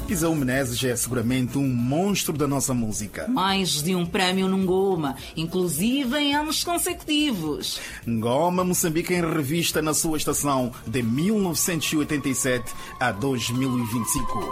Isaú Menezes é seguramente um monstro da nossa música. Mais de um prémio no Ngoma, inclusive em anos consecutivos. Ngoma Moçambique em revista na sua estação de 1987 a 2025.